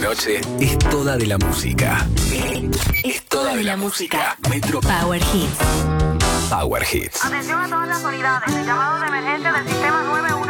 noche es toda de la música. Es toda de la música. Metro Power Hits. Power Hits. Atención a todas las unidades. El llamado de emergencia del sistema 911.